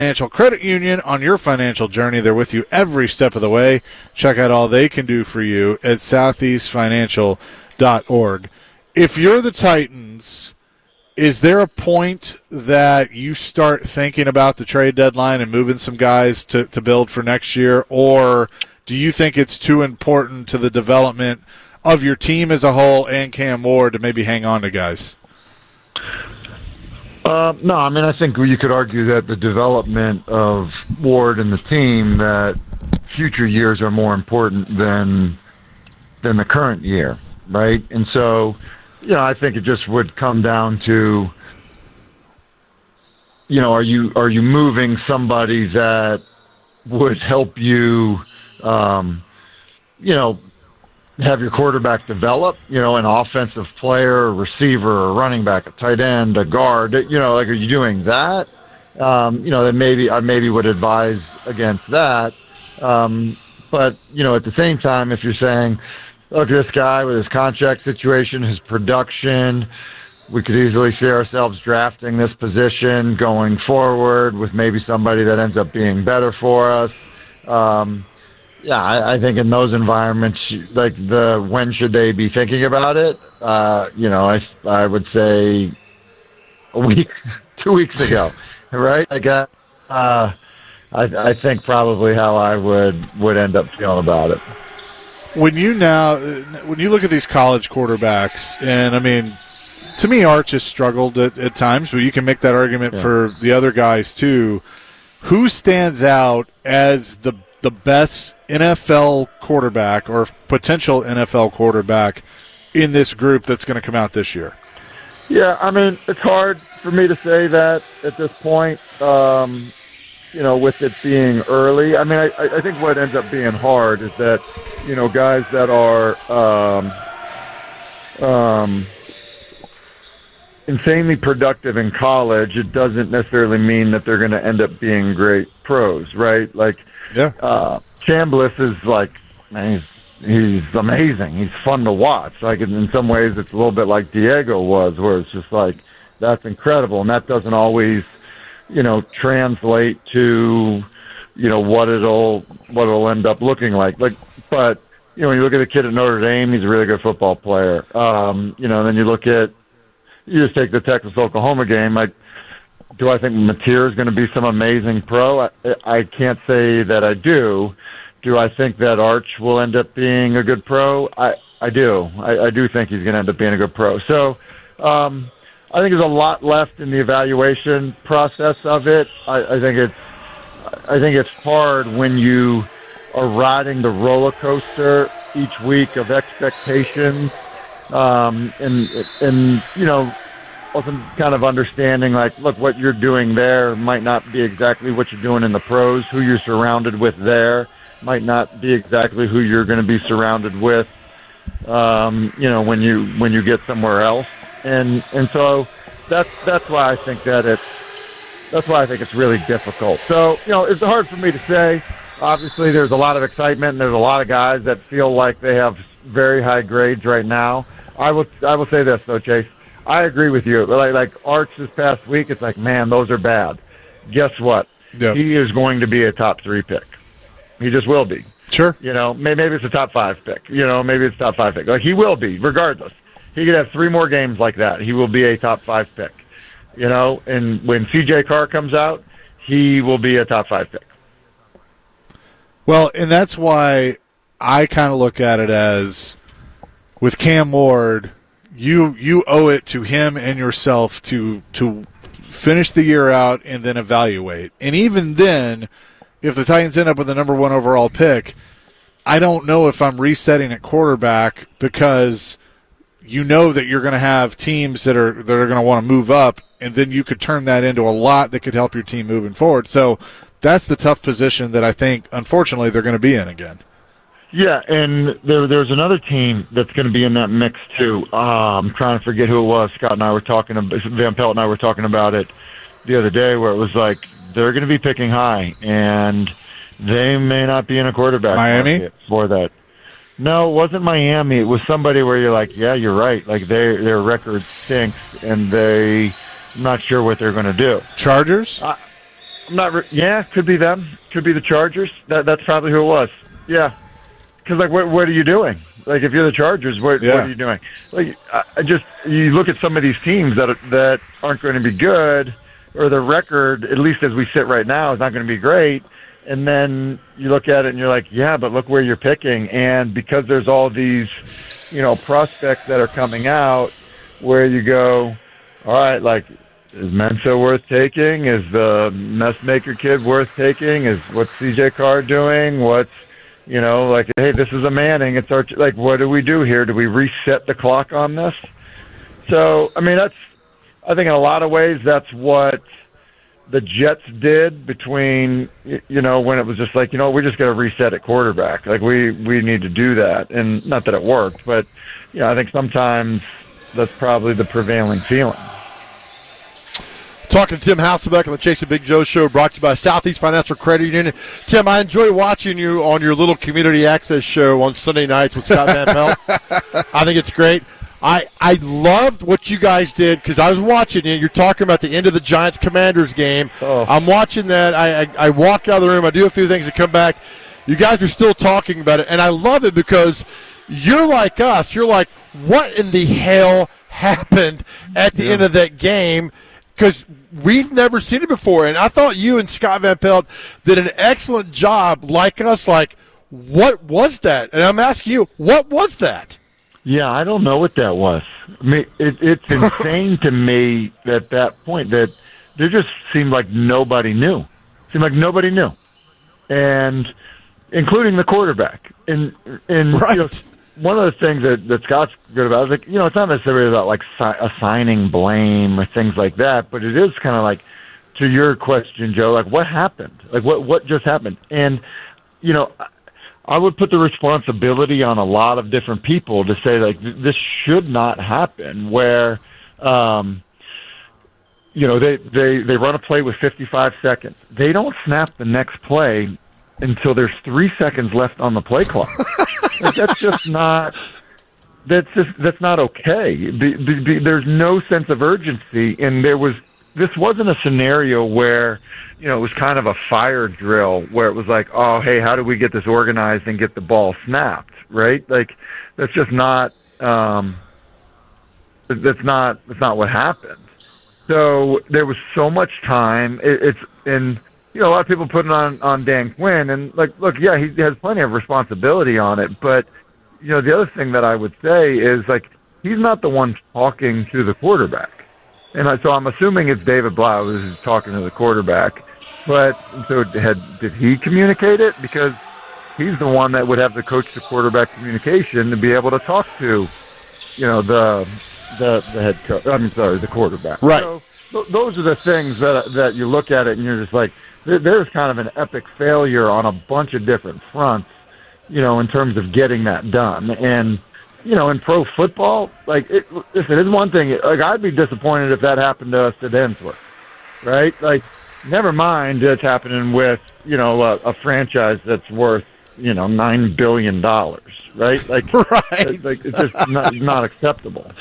Financial Credit Union on your financial journey. They're with you every step of the way. Check out all they can do for you at southeastfinancial.org. If you're the Titans, is there a point that you start thinking about the trade deadline and moving some guys to build for next year, or do you think it's too important to the development of your team as a whole and Cam Ward to maybe hang on to guys? No, I mean, I think you could argue that the development of Ward and the team, that future years are more important than the current year, right? And so, I think it just would come down to, are you moving somebody that would help you, have your quarterback develop, an offensive player, a receiver, a running back, a tight end, a guard, are you doing that? Then maybe I would advise against that. But, at the same time, if you're saying, look, this guy with his contract situation, his production, we could easily see ourselves drafting this position going forward with maybe somebody that ends up being better for us. I think in those environments, like when should they be thinking about it? I would say a week, 2 weeks ago, right? I think probably how I would end up feeling about it. When you look at these college quarterbacks, and I mean, to me, Arch has struggled at times, but you can make that argument for the other guys too. Who stands out as the best NFL quarterback or potential NFL quarterback in this group that's going to come out this year? Yeah, I mean, it's hard for me to say that at this point, with it being early. I mean, I think what ends up being hard is that, guys that are insanely productive in college, it doesn't necessarily mean that they're going to end up being great pros, right? Like, Chambliss is like, man, he's amazing. He's fun to watch. Like, in some ways, it's a little bit like Diego was, where it's just like, that's incredible. And that doesn't always, translate to, what it'll end up looking like. But, when you look at the kid at Notre Dame, he's a really good football player. Then you just take the Texas-Oklahoma game, like, do I think Mateer is going to be some amazing pro? I can't say that I do. Do I think that Arch will end up being a good pro? I do. I do think he's going to end up being a good pro. So I think there's a lot left in the evaluation process of it. I think it's hard when you are riding the roller coaster each week of expectations, and also kind of understanding, like, look, what you're doing there might not be exactly what you're doing in the pros. Who you're surrounded with there might not be exactly who you're going to be surrounded with, when you get somewhere else. And so that's why I think it's really difficult. So, it's hard for me to say. Obviously, there's a lot of excitement, and there's a lot of guys that feel like they have very high grades right now. I will say this, though, Chase. I agree with you. Like Arch this past week, it's like, man, those are bad. Guess what? Yep. He is going to be a top 3 pick. He just will be. Sure. Maybe it's a top 5 pick. Maybe it's a top 5 pick. Like, he will be, regardless. He could have 3 more games like that. He will be a top 5 pick. And when C.J. Carr comes out, he will be a top 5 pick. Well, and that's why I kind of look at it as, with Cam Ward, you owe it to him and yourself to finish the year out and then evaluate. And even then, if the Titans end up with the number 1 overall pick, I don't know if I'm resetting at quarterback, because that you're going to have teams that are going to want to move up, and then you could turn that into a lot that could help your team moving forward. So that's the tough position that I think, unfortunately, they're going to be in again. Yeah, and there's another team that's going to be in that mix too. I'm trying to forget who it was. Scott and I were talking about, Van Pelt and I were talking about it the other day, where it was like they're going to be picking high, and they may not be in a quarterback market for that. No, it wasn't Miami. It was somebody where you're like, yeah, you're right. Like, their record stinks, and I'm not sure what they're going to do. Chargers? Yeah, could be them. Could be the Chargers. That's probably who it was. Yeah. Because, like, what are you doing? Like, if you're the Chargers, what are you doing? Like, you look at some of these teams that aren't going to be good, or their record, at least as we sit right now, is not going to be great. And then you look at it and you're like, yeah, but look where you're picking. And because there's all these, prospects that are coming out, where you go, all right, like, is Mensa worth taking? Is the Messmaker kid worth taking? What's CJ Carr doing? What's, hey, this is a Manning. It's what do we do here? Do we reset the clock on this? So, I mean, I think in a lot of ways that's what the Jets did between, when it was just like, we're just going to reset at quarterback. Like, we need to do that. And not that it worked, but, I think sometimes that's probably the prevailing feeling. Talking to Tim Hasselbeck on the Chasing Big Joe show, brought to you by Southeast Financial Credit Union. Tim, I enjoy watching you on your little community access show on Sunday nights with Scott Van Pelt. I think it's great. I loved what you guys did because I was watching it. You're talking about the end of the Giants-Commanders game. Oh. I'm watching that. I walk out of the room. I do a few things and come back. You guys are still talking about it, and I love it because you're like us. You're like, what in the hell happened at the end of that game? Because we've never seen it before. And I thought you and Scott Van Pelt did an excellent job like us. Like, what was that? And I'm asking you, what was that? Yeah, I don't know what that was. I mean, it's insane to me at that point that there just seemed like nobody knew. And including the quarterback. And right. One of the things that Scott's good about is, like, it's not necessarily about, like, assigning blame or things like that, but it is kind of like, to your question, Joe, like, what happened? Like, what just happened? And, I would put the responsibility on a lot of different people to say, like, this should not happen, where, they run a play with 55 seconds. They don't snap the next play until there's 3 seconds left on the play clock. Like, that's not okay. There's no sense of urgency, and this wasn't a scenario where, it was kind of a fire drill where it was like, oh, hey, how do we get this organized and get the ball snapped, right? Like, that's just not that's not what happened. So there was so much time. A lot of people put it on Dan Quinn, and, like, look, yeah, he has plenty of responsibility on it, but, the other thing that I would say is, like, he's not the one talking to the quarterback. And so I'm assuming it's David Blau who's talking to the quarterback. But so did he communicate it? Because he's the one that would have the coach-to-quarterback communication to be able to talk to, the head coach. The quarterback. Right. So those are the things that you look at it and you're just like, there's kind of an epic failure on a bunch of different fronts, in terms of getting that done. And, in pro football, like, listen, it's one thing. Like, I'd be disappointed if that happened to us at Ensworth, right? Like, never mind it's happening with, a franchise that's worth, $9 billion, right? Like, right. Like, it's just not acceptable.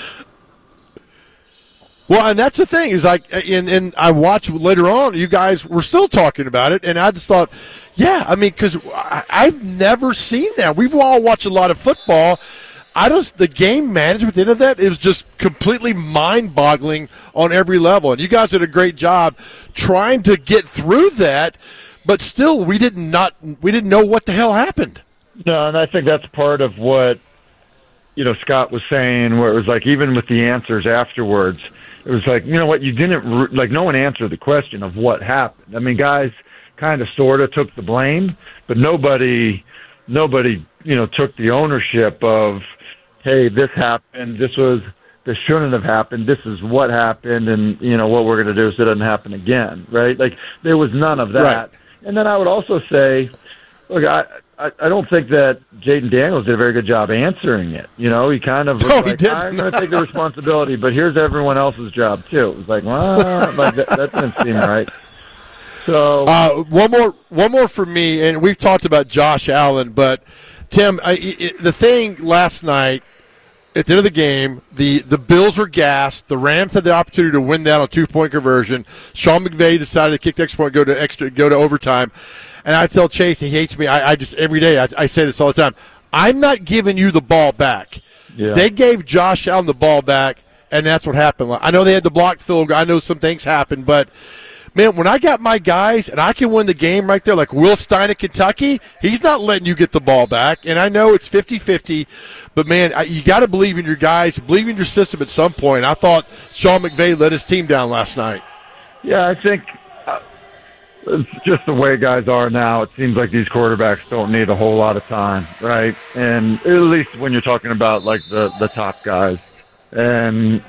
Well, and that's the thing is, like, and I watched later on, you guys were still talking about it, and I just thought, yeah, I mean, because I've never seen that. We've all watched a lot of football. The game management at the end of that, it was just completely mind-boggling on every level. And you guys did a great job trying to get through that, but still, we didn't know what the hell happened. No, and I think that's part of what, Scott was saying, where it was like, even with the answers afterwards, it was like, what, you didn't, like, no one answered the question of what happened. I mean, guys kind of sort of took the blame, but nobody, took the ownership of, hey, this happened, this shouldn't have happened, this is what happened, and, what we're going to do so it doesn't happen again, right? Like, there was none of that. Right. And then I would also say, look, I don't think that Jaden Daniels did a very good job answering it. He kind of was like, I'm going to take the responsibility, but here's everyone else's job, too. It was like, well, like, that didn't seem right. So one more for me, and we've talked about Josh Allen, but Tim, the thing last night at the end of the game, the Bills were gassed. The Rams had the opportunity to win that on a 2-point conversion. Sean McVay decided to kick the extra point, go to overtime. And I tell Chase, he hates me. I just every day I say this all the time. I'm not giving you the ball back. Yeah. They gave Josh Allen the ball back, and that's what happened. I know they had the blocked field goal. I know some things happened, but man, when I got my guys and I can win the game right there, like Will Stein at Kentucky, he's not letting you get the ball back. And I know it's 50-50, but, man, you got to believe in your guys, believe in your system at some point. I thought Sean McVay let his team down last night. Yeah, I think it's just the way guys are now. It seems like these quarterbacks don't need a whole lot of time, right? And at least when you're talking about, like, the top guys. And,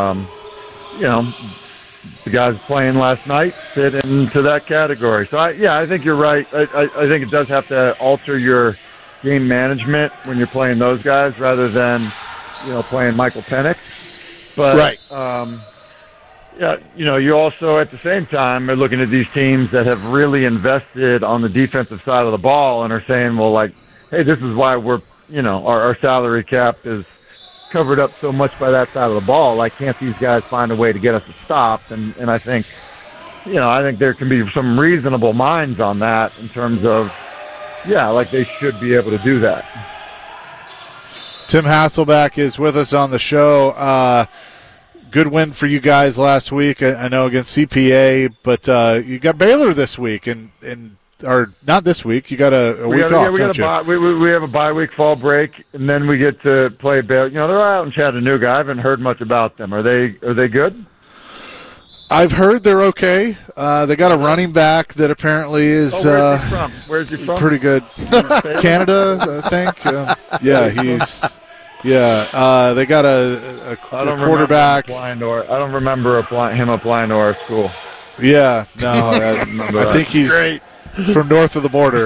the guys playing last night fit into that category. So, I think you're right. I think it does have to alter your game management when you're playing those guys rather than, playing Michael Penix. But, right. You also at the same time are looking at these teams that have really invested on the defensive side of the ball and are saying, well, like, hey, this is why we're, our salary cap is covered up so much by that side of the ball. Like, can't these guys find a way to get us to stop? And I think, I think there can be some reasonable minds on that in terms of, like they should be able to do that. Tim Hasselbeck is with us on the show. Good win for you guys last week. I know against CPA, but you got Baylor this week, or not this week. You got a week off, don't you? We have a bye week, fall break, and then we get to play Baylor. They're out in Chattanooga. I haven't heard much about them. Are they good? I've heard they're okay. They got a running back that apparently is Where's he from? Pretty good. Canada, I think. They got a quarterback. I don't remember him applying to our school. Yeah, no, I think he's great. From north of the border.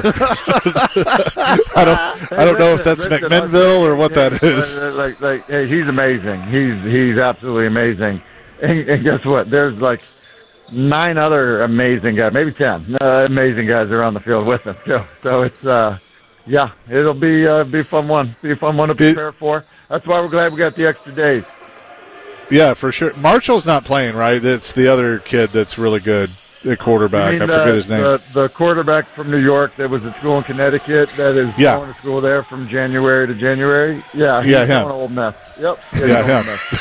I don't know if that's McMinnville or what that is. Hey, he's amazing. He's absolutely amazing. And guess what? There's like 9 other amazing guys, maybe 10 amazing guys around the field with him. So it's it'll be a fun one. Be a fun one to prepare for. That's why we're glad we got the extra days. Yeah, for sure. Marshall's not playing, right? It's the other kid that's really good. The quarterback, I forget his name. The quarterback from New York that was at school in Connecticut that is going to school there from January to January. Yeah, he's him. An old mess. Yep. Him.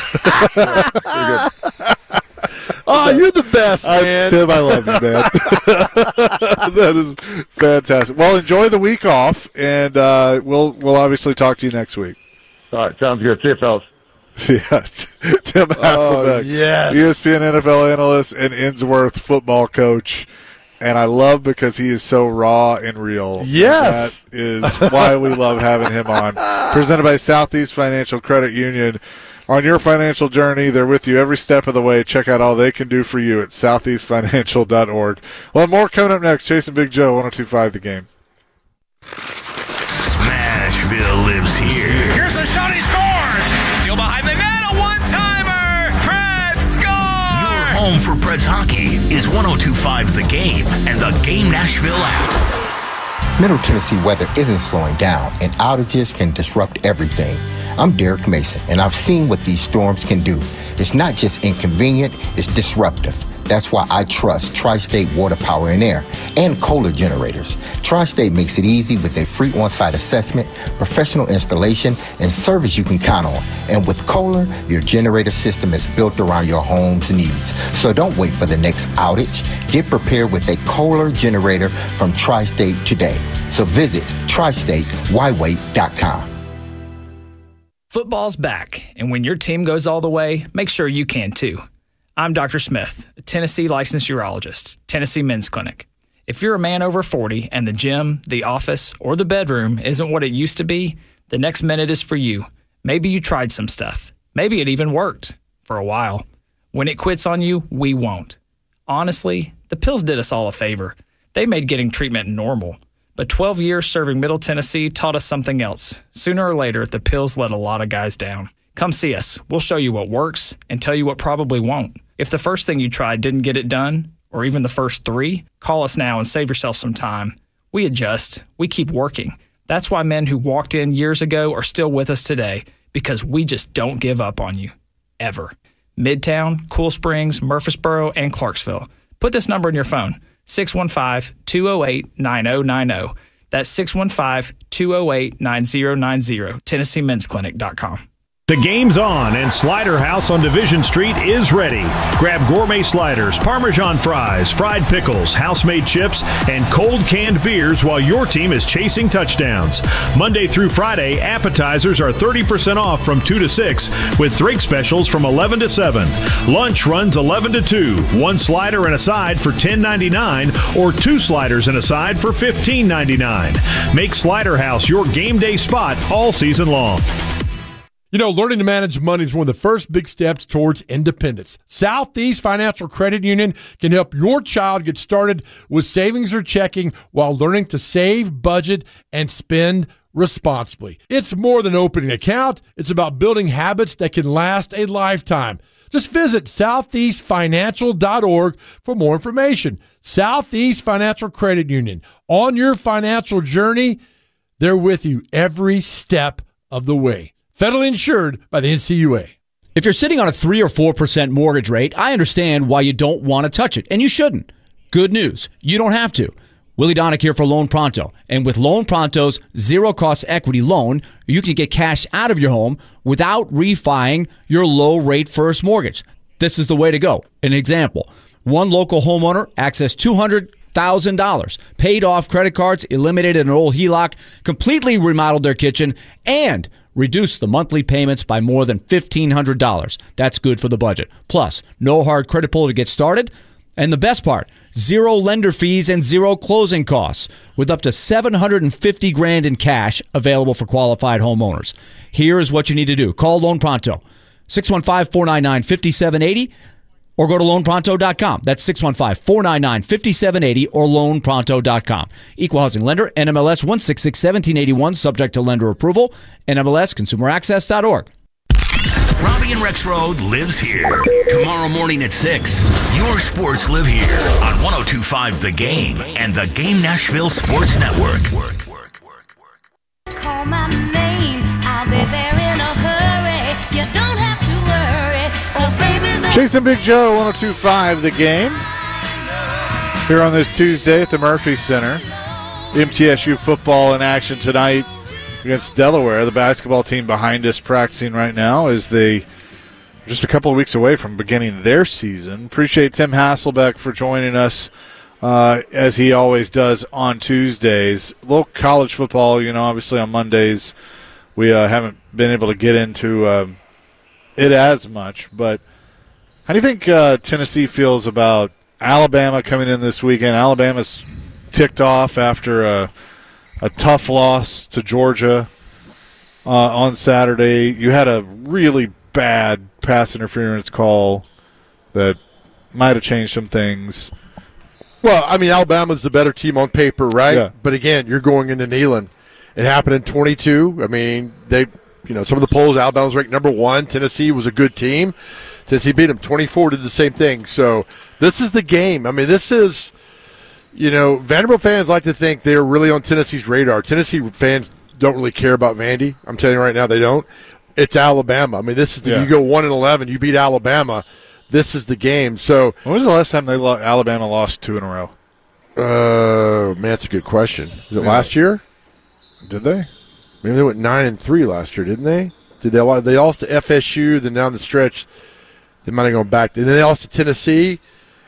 Oh, you're the best, man. Tim, I love you, man. That is fantastic. Well, enjoy the week off, and we'll obviously talk to you next week. All right, sounds good. See you, fellas. Yeah, Tim Hasselbeck, yes. ESPN NFL analyst and Innsworth football coach, and I love because he is so raw and real. Yes, that is why we love having him on. Presented by Southeast Financial Credit Union. On your financial journey, they're with you every step of the way. Check out all they can do for you at southeastfinancial.org. We'll have more coming up next. Chasing Big Joe, 102.5 The Game. Smashville lives here. Here's a shot, he scores! Still behind the net, a one-timer! Preds score! Your home for Preds hockey is 102.5 The Game and the Game Nashville app. Middle Tennessee weather isn't slowing down, and outages can disrupt everything. I'm Derek Mason, and I've seen what these storms can do. It's not just inconvenient, it's disruptive. That's why I trust Tri-State Water, Power, and Air and Kohler generators. Tri-State makes it easy with a free on-site assessment, professional installation, and service you can count on. And with Kohler, your generator system is built around your home's needs. So don't wait for the next outage. Get prepared with a Kohler generator from Tri-State today. So visit tristatewhywait.com. Football's back, and when your team goes all the way, make sure you can too. I'm Dr. Smith, a Tennessee licensed urologist, Tennessee Men's Clinic. If you're a man over 40 and the gym, the office, or the bedroom isn't what it used to be, the next minute is for you. Maybe you tried some stuff. Maybe it even worked for a while. When it quits on you, we won't. Honestly, the pills did us all a favor. They made getting treatment normal. But 12 years serving Middle Tennessee taught us something else. Sooner or later, the pills let a lot of guys down. Come see us. We'll show you what works and tell you what probably won't. If the first thing you tried didn't get it done, or even the first 3, call us now and save yourself some time. We adjust. We keep working. That's why men who walked in years ago are still with us today, because we just don't give up on you, ever. Midtown, Cool Springs, Murfreesboro, and Clarksville. Put this number in your phone, 615-208-9090. That's 615-208-9090, TennesseeMen'sClinic.com. The game's on, and Slider House on Division Street is ready. Grab gourmet sliders, Parmesan fries, fried pickles, house-made chips, and cold canned beers while your team is chasing touchdowns. Monday through Friday, appetizers are 30% off from 2 to 6, with drink specials from 11 to 7. Lunch runs 11 to 2. One slider and a side for $10.99, or 2 sliders and a side for $15.99. Make Slider House your game day spot all season long. You know, learning to manage money is one of the first big steps towards independence. Southeast Financial Credit Union can help your child get started with savings or checking while learning to save, budget, and spend responsibly. It's more than opening an account. It's about building habits that can last a lifetime. Just visit southeastfinancial.org for more information. Southeast Financial Credit Union. On your financial journey, they're with you every step of the way. Federally insured by the NCUA. If you're sitting on a 3 or 4% mortgage rate, I understand why you don't want to touch it, and you shouldn't. Good news, you don't have to. Willie Donick here for Loan Pronto. And with Loan Pronto's zero-cost equity loan, you can get cash out of your home without refining your low-rate first mortgage. This is the way to go. An example, one local homeowner accessed $200,000, paid off credit cards, eliminated an old HELOC, completely remodeled their kitchen, and reduce the monthly payments by more than $1,500. That's good for the budget. Plus, no hard credit pull to get started. And the best part, zero lender fees and zero closing costs, with up to $750,000 in cash available for qualified homeowners. Here is what you need to do. Call Loan Pronto, 615-499-5780, or go to loanpronto.com. That's 615-499-5780 or loanpronto.com. Equal housing lender, NMLS 1661781, subject to lender approval, NMLS consumeraccess.org. Robbie and Rex Road lives here. Tomorrow morning at 6, your sports live here on 102.5 The Game and The Game Nashville Sports Network. Call my name, I'll be there in a hurry. You don't have to worry, 'cause baby, Chasing Big Joe, 102.5 The Game. Here on this Tuesday at the Murphy Center. MTSU football in action tonight against Delaware. The basketball team behind us practicing right now as they just a couple of weeks away from beginning their season. Appreciate Tim Hasselbeck for joining us as he always does on Tuesdays. A little college football, obviously on Mondays we haven't been able to get into it as much, but how do you think Tennessee feels about Alabama coming in this weekend? Alabama's ticked off after a tough loss to Georgia on Saturday. You had a really bad pass interference call that might have changed some things. Well, I mean, Alabama's the better team on paper, right? Yeah. But again, you're going into Neyland. It happened in 22. I mean, some of the polls, Alabama's ranked number 1. Tennessee was a good team. Tennessee beat them. 24 did the same thing. So this is the game. I mean, this is, Vanderbilt fans like to think they're really on Tennessee's radar. Tennessee fans don't really care about Vandy. I'm telling you right now, they don't. It's Alabama. I mean, this is you go 1-11, you beat Alabama. This is the game. So when was the last time Alabama lost 2 in a row? Man, that's a good question. Is it last year? Did they? Maybe they went 9-3 last year, didn't they? They lost to FSU, then down the stretch. They might have gone back. And then they lost to Tennessee.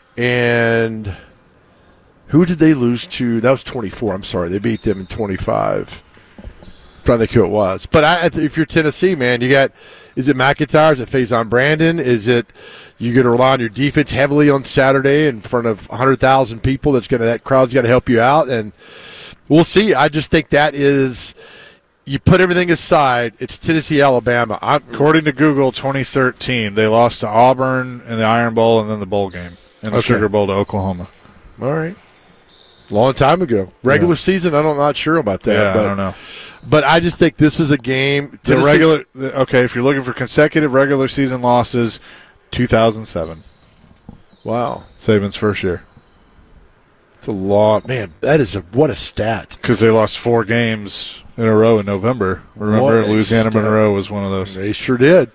And who did they lose to? That was 24. I'm sorry. They beat them in 25. I'm trying to think who it was. But if you're Tennessee, man, you got, is it McIntyre? Is it Faison Brandon? Is it you going to rely on your defense heavily on Saturday in front of 100,000 people? That crowd's got to help you out. And we'll see. I just think that is – you put everything aside, it's Tennessee, Alabama. According to Google, 2013, they lost to Auburn in the Iron Bowl and then the bowl game in the Sugar Bowl to Oklahoma. All right. Long time ago. Regular season, I'm not sure about that. Yeah, I don't know. But I just think this is a game. If you're looking for consecutive regular season losses, 2007. Wow. Saban's first year. It's a lot. Man, what a stat. Because they lost 4 games in a row in November. Remember, Louisiana Monroe was one of those. They sure did.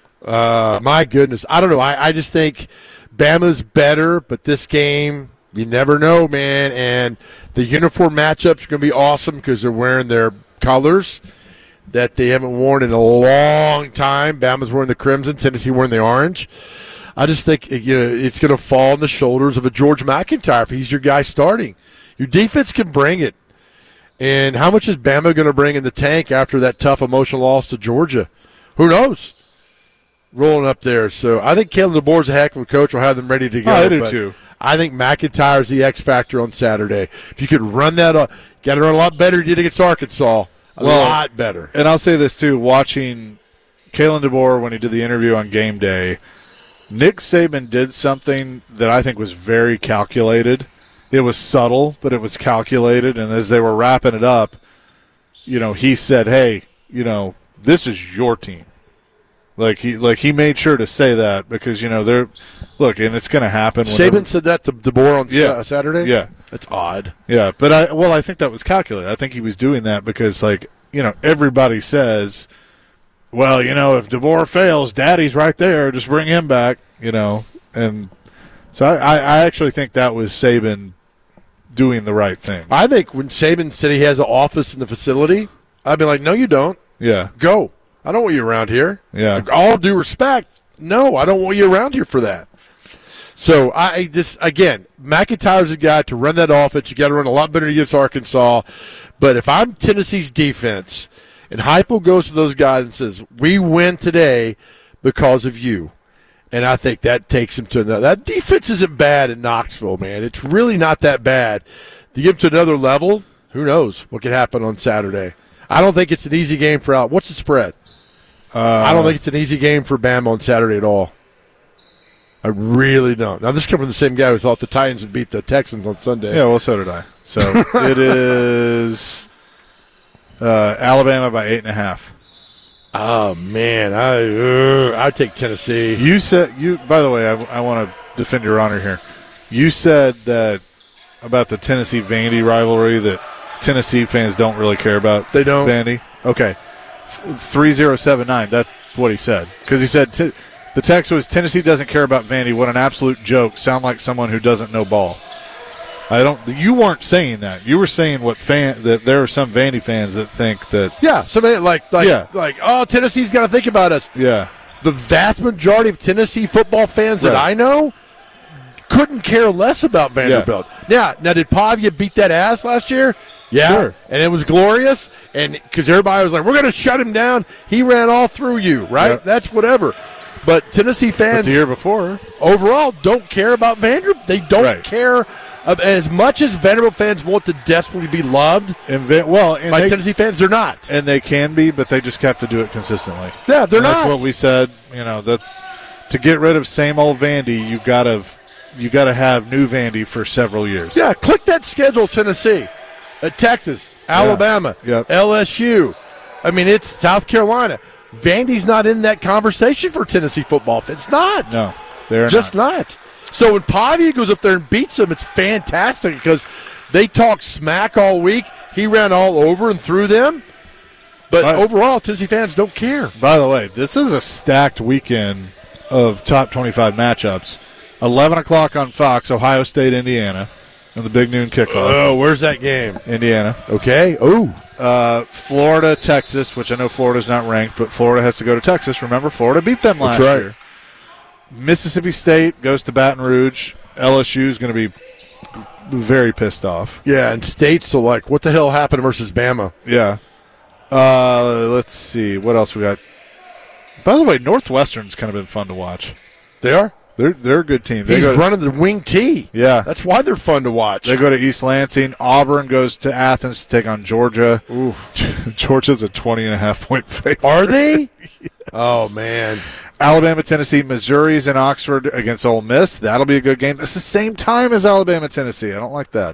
My goodness. I don't know. I just think Bama's better, but this game, you never know, man. And the uniform matchups are going to be awesome because they're wearing their colors that they haven't worn in a long time. Bama's wearing the crimson, Tennessee wearing the orange. I just think it's going to fall on the shoulders of a George McIntyre if he's your guy starting. Your defense can bring it. And how much is Bama going to bring in the tank after that tough emotional loss to Georgia? Who knows? Rolling up there. So I think Kalen DeBoer's a heck of a coach. Will have them ready to go. I do too. I think McIntyre's the X factor on Saturday. If you could run that up, got to run a lot better than you did against Arkansas. A lot better. And I'll say this too, watching Kalen DeBoer when he did the interview on game day, Nick Saban did something that I think was very calculated. It was subtle, but it was calculated. And as they were wrapping it up, he said, hey, this is your team. Like he made sure to say that because, they're – look, and it's going to happen. Saban said that to DeBoer on Saturday? Yeah. That's odd. Yeah, but I think that was calculated. I think he was doing that because, everybody says – well, if DeBoer fails, Daddy's right there. Just bring him back, And so I actually think that was Saban doing the right thing. I think when Saban said he has an office in the facility, I'd be like, no, you don't. Yeah. Go. I don't want you around here. Yeah. Like, all due respect, no, I don't want you around here for that. So again, McIntyre's a guy to run that offense. You got to run a lot better against Arkansas. But if I'm Tennessee's defense – and Heupel goes to those guys and says, we win today because of you. And I think that takes him to another. That defense isn't bad in Knoxville, man. It's really not that bad. To get him to another level, who knows what could happen on Saturday. I don't think it's an easy game for Al. What's the spread? I don't think it's an easy game for Bama on Saturday at all. I really don't. Now, this comes from the same guy who thought the Titans would beat the Texans on Sunday. Yeah, well, so did I. So it is... Alabama by 8.5. Oh man, I'd take Tennessee. You said By the way, I want to defend your honor here. You said that about the Tennessee Vandy rivalry that Tennessee fans don't really care about. They don't. Vandy. Okay, 3079. That's what he said because he said the text was Tennessee doesn't care about Vandy. What an absolute joke! Sound like someone who doesn't know ball. You weren't saying that. You were saying that there are some Vandy fans that think that. Yeah, somebody like oh, Tennessee's got to think about us. Yeah, the vast majority of Tennessee football fans that I know couldn't care less about Vanderbilt. Yeah. Now did Pavia beat that ass last year? Yeah, sure. And it was glorious, and because everybody was like, "We're going to shut him down." He ran all through you, right? Yep. That's whatever. But Tennessee fans, the year before, overall, don't care about Vanderbilt. They don't care. As much as Vanderbilt fans want to desperately be loved, by Tennessee fans, they're not. And they can be, but they just have to do it consistently. Yeah, they're not. That's what we said. That to get rid of same old Vandy, you got to have new Vandy for several years. Yeah, click that schedule, Tennessee, Texas, Alabama, LSU. I mean, it's South Carolina. Vandy's not in that conversation for Tennessee football. It's not. No, they're just not. So when Pavia goes up there and beats them, it's fantastic because they talk smack all week. He ran all over and through them. But overall, Tennessee fans don't care. By the way, this is a stacked weekend of top 25 matchups. 11 o'clock on Fox, Ohio State, Indiana, and the big noon kickoff. Oh, where's that game? Indiana. Okay. Oh. Florida, Texas, which I know Florida's not ranked, but Florida has to go to Texas. Remember, Florida beat them last year. Mississippi State goes to Baton Rouge. LSU is going to be very pissed off. Yeah, and State's so like, what the hell happened versus Bama? Yeah. Let's see. What else we got? By the way, Northwestern's kind of been fun to watch. They are? They're a good team. He's running the wing T. Yeah. That's why they're fun to watch. They go to East Lansing. Auburn goes to Athens to take on Georgia. Ooh. Georgia's a 20.5-point favorite. Are they? Yes. Oh, man. Alabama, Tennessee, Missouri's in Oxford against Ole Miss. That'll be a good game. It's the same time as Alabama, Tennessee. I don't like that.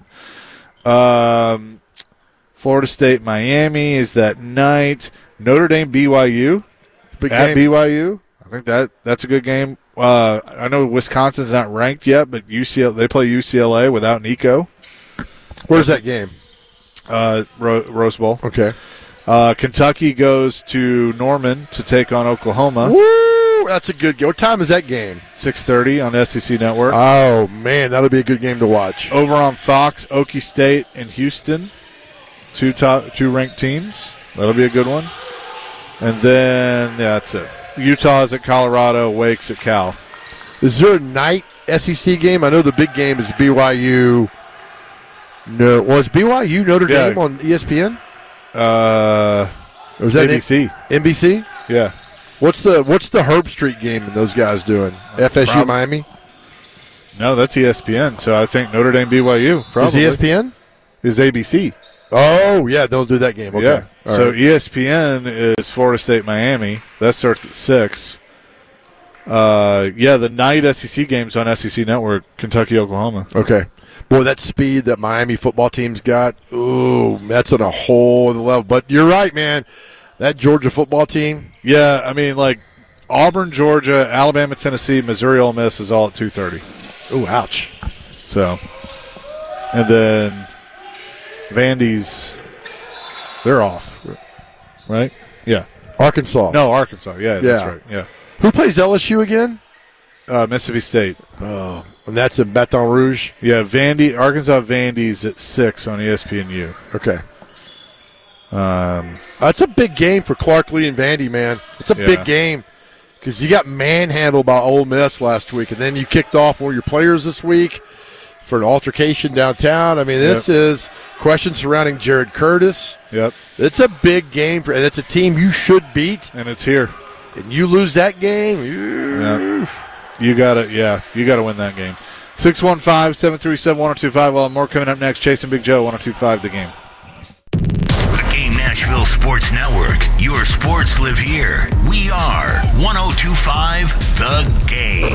Florida State, Miami is that night. Notre Dame, BYU. Big at game. BYU. I think that's a good game. I know Wisconsin's not ranked yet, but they play UCLA without Nico. Where's that game? Rose Bowl. Okay. Kentucky goes to Norman to take on Oklahoma. Woo! That's a good game. What time is that game? 6:30 on SEC Network. Oh, man, that'll be a good game to watch. Over on Fox, Okie State and Houston, two ranked teams. That'll be a good one. And then, that's it. Utah's at Colorado, Wake's at Cal. Is there a night SEC game? I know the big game is BYU. No, was BYU Notre Dame on ESPN? Or was that NBC? NBC? Yeah. What's the Herb Street game and those guys doing? FSU Miami? No, that's ESPN. So I think Notre Dame BYU probably. Is ESPN? Is ABC. Oh, yeah, they'll do that game. Okay. Yeah. All so right. ESPN is Florida State Miami. That starts at 6. The night SEC games on SEC Network, Kentucky, Oklahoma. Okay. Boy, that speed that Miami football team's got, ooh, that's on a whole other level. But you're right, man. That Georgia football team. Yeah, I mean, like Auburn, Georgia, Alabama, Tennessee, Missouri, Ole Miss is all at 2:30. Ooh, ouch. So, and then Vandy's, they're off, right? Yeah. Arkansas. No, Arkansas. Yeah, that's right. Yeah. Who plays LSU again? Mississippi State. Oh, and that's in Baton Rouge? Yeah, Arkansas Vandy's at 6 on ESPNU. Okay. That's a big game for Clark Lee and Vandy, man. It's a big game because you got manhandled by Ole Miss last week, and then you kicked off one of your players this week for an altercation downtown. I mean, this is questions surrounding Jared Curtis. Yep. It's a big game, and it's a team you should beat. And it's here. And you lose that game, you got to win that game. 615-737-1025. Well, more coming up next. Chasing Big Joe, 1025 The Game. The Game Nashville Sports Network. Your sports live here. We are 1025 The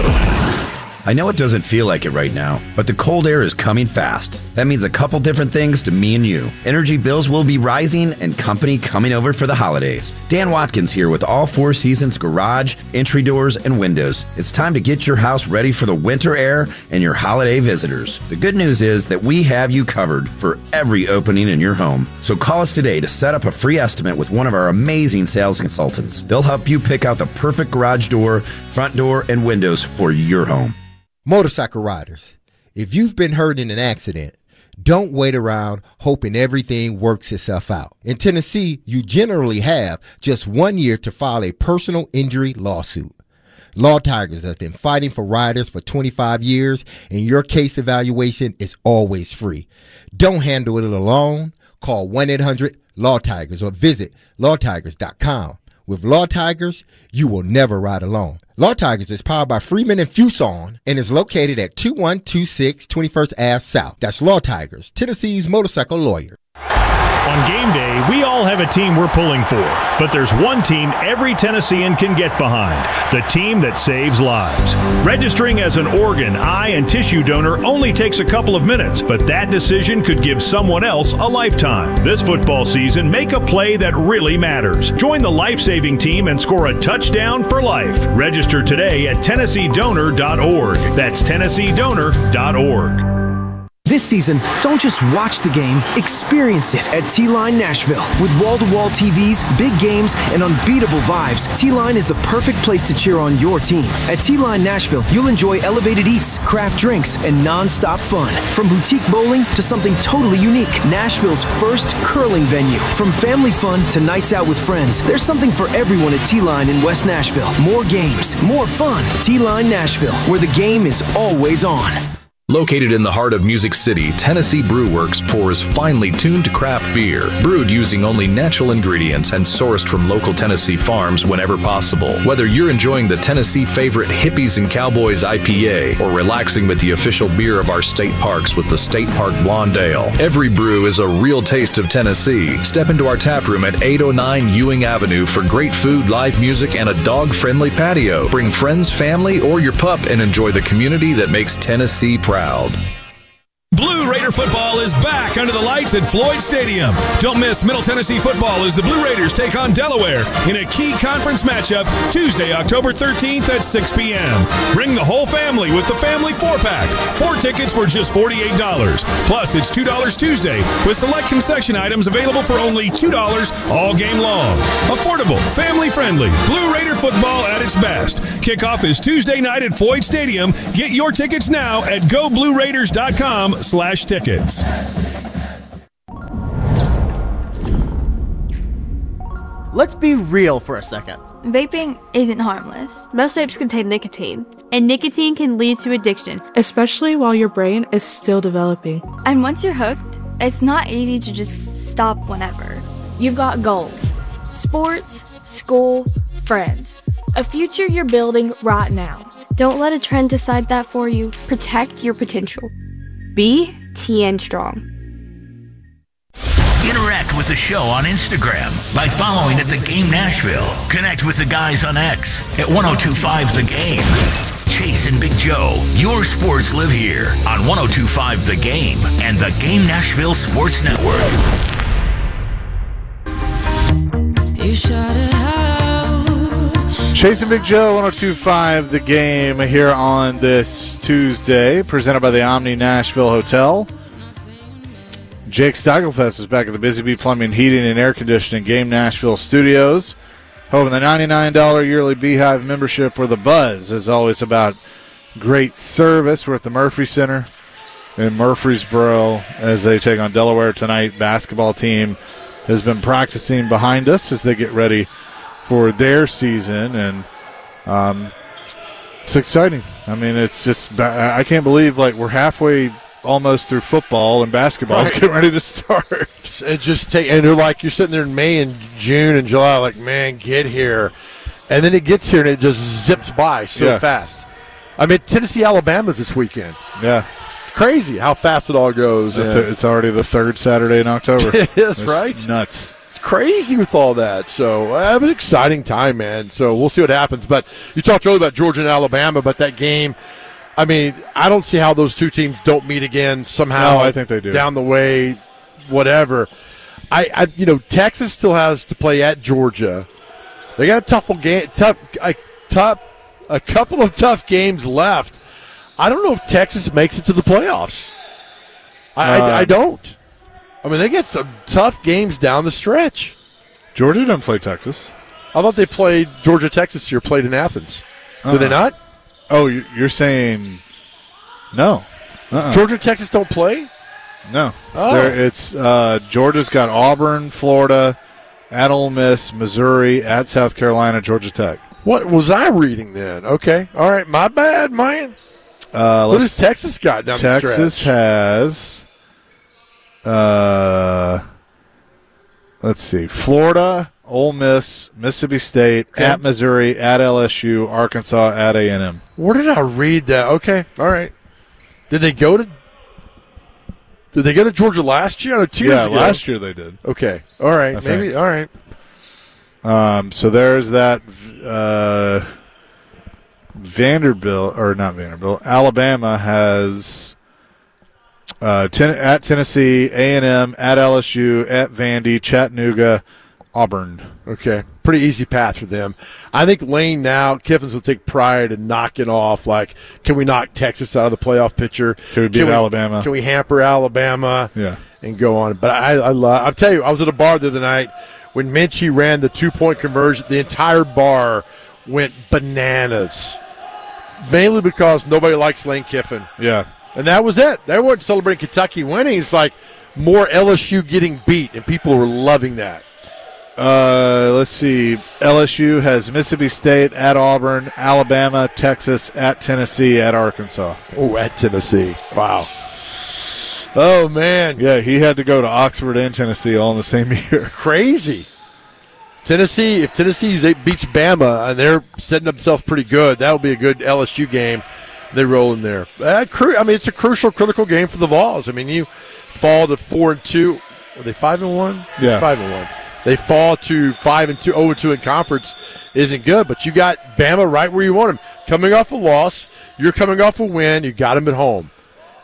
Game. I know it doesn't feel like it right now, but the cold air is coming fast. That means a couple different things to me and you. Energy bills will be rising and company coming over for the holidays. Dan Watkins here with All Four Seasons Garage, entry doors, and windows. It's time to get your house ready for the winter air and your holiday visitors. The good news is that we have you covered for every opening in your home. So call us today to set up a free estimate with one of our amazing sales consultants. They'll help you pick out the perfect garage door, front door, and windows for your home. Motorcycle riders, if you've been hurt in an accident, don't wait around hoping everything works itself out. In Tennessee, you generally have just 1 year to file a personal injury lawsuit. Law Tigers have been fighting for riders for 25 years, and your case evaluation is always free. Don't handle it alone. Call 1-800-LAW-TIGERS or visit lawtigers.com. With Law Tigers, you will never ride alone. Law Tigers is powered by Freeman and Fuson and is located at 2126 21st Ave South. That's Law Tigers, Tennessee's motorcycle lawyer. On game day, we all have a team we're pulling for, but there's one team every Tennessean can get behind, the team that saves lives. Registering as an organ, eye, and tissue donor only takes a couple of minutes, but that decision could give someone else a lifetime. This football season, make a play that really matters. Join the life-saving team and score a touchdown for life. Register today at TennesseeDonor.org. That's TennesseeDonor.org. This season, don't just watch the game, experience it at T-Line Nashville. With wall-to-wall TVs, big games, and unbeatable vibes, T-Line is the perfect place to cheer on your team. At T-Line Nashville, you'll enjoy elevated eats, craft drinks, and non-stop fun. From boutique bowling to something totally unique, Nashville's first curling venue. From family fun to nights out with friends, there's something for everyone at T-Line in West Nashville. More games, more fun. T-Line Nashville, where the game is always on. Located in the heart of Music City, Tennessee Brew Works pours finely tuned craft beer, brewed using only natural ingredients and sourced from local Tennessee farms whenever possible. Whether you're enjoying the Tennessee favorite Hippies and Cowboys IPA or relaxing with the official beer of our state parks with the State Park Blonde Ale, every brew is a real taste of Tennessee. Step into our tap room at 809 Ewing Avenue for great food, live music, and a dog-friendly patio. Bring friends, family, or your pup and enjoy the community that makes Tennessee proud. Blue Raider football is back under the lights at Floyd Stadium. Don't miss Middle Tennessee football as the Blue Raiders take on Delaware in a key conference matchup Tuesday, October 13th at 6 p.m. Bring the whole family with the family 4-pack. 4 tickets for just $48. Plus, it's $2 Tuesday with select concession items available for only $2 all game long. Affordable, family-friendly, Blue Raider football at its best. Kickoff is Tuesday night at Floyd Stadium. Get your tickets now at goblueraiders.com/tickets. Let's be real for a second. Vaping isn't harmless. Most vapes contain nicotine, and nicotine can lead to addiction, especially while your brain is still developing. And once you're hooked, it's not easy to just stop whenever. You've got goals: sports, school, friends, a future you're building right now. Don't let a trend decide that for you. Protect your potential. Be TN Strong. Interact with the show on Instagram by following @TheGameNashville. Connect with the guys on X @1025 The Game. Chase and Big Joe, your sports live here on 1025 The Game and the Game Nashville Sports Network. You shot it out. Chase and Big Joe, 1025 The Game here on this Tuesday, presented by the Omni Nashville Hotel. Jake Steigelfest is back at the Busy Bee Plumbing, Heating, and Air Conditioning Game Nashville Studios. Hoping the $99 yearly Beehive membership where the buzz is always about great service. We're at the Murphy Center in Murfreesboro as they take on Delaware tonight. Basketball team has been practicing behind us as they get ready for their season, and it's exciting. I mean, it's just, I can't believe we're halfway almost through football, and basketball is getting ready to start. It just and you're sitting there in May and June and July, like, man, get here, and then it gets here and it just zips by so fast. I mean, Tennessee, Alabama's this weekend. Yeah, it's crazy how fast it all goes. It's already the third Saturday in October. It is, it's right? Nuts. It's crazy with all that. So it was an exciting time, man. So we'll see what happens. But you talked earlier about Georgia and Alabama, but that game, I mean, I don't see how those two teams don't meet again somehow. No, I think they do. Down the way, whatever. Texas still has to play at Georgia. They got a couple of tough games left. I don't know if Texas makes it to the playoffs. I don't. I mean, they get some tough games down the stretch. Georgia didn't play Texas. I thought they played Georgia, Texas here, played in Athens. Did they not? Oh, you're saying no. Georgia, Texas don't play? No. Oh. Georgia's got Auburn, Florida, at Ole Miss, Missouri, at South Carolina, Georgia Tech. What was I reading then? Okay. All right. My bad, man. What has Texas got down the stretch? Texas has, let's see, Florida, Ole Miss, Mississippi State, at Missouri, at LSU, Arkansas, at A&M. Where did I read that? Okay. All right. Did they go to Georgia last year? 2 years ago? Last year they did. Okay. All right. Maybe. All right. So there's that Alabama has at Tennessee, A&M, at LSU, at Vandy, Chattanooga, Auburn. Okay. Pretty easy path for them. I think Lane now, Kiffin's will take pride in knocking off, can we knock Texas out of the playoff picture? Can we beat Alabama? Can we hamper Alabama? Yeah. And go on. But I'll tell you, I was at a bar the other night when Minchie ran the 2-point conversion. The entire bar went bananas. Mainly because nobody likes Lane Kiffin. Yeah. And that was it. They weren't celebrating Kentucky winning. It's like more LSU getting beat, and people were loving that. Let's see. LSU has Mississippi State, at Auburn, Alabama, Texas, at Tennessee, at Arkansas. Oh, at Tennessee. Wow. Oh, man. Yeah, he had to go to Oxford and Tennessee all in the same year. Crazy. Tennessee, if Tennessee beats Bama and they're setting themselves pretty good, that'll be a good LSU game. They roll in there. It's a crucial, critical game for the Vols. I mean, you fall to 4-2. Are they 5-1? Yeah, 5-1. They fall to 5-2, 0-2 in conference. Isn't good, but you got Bama right where you want them. Coming off a loss, you're coming off a win. You got them at home.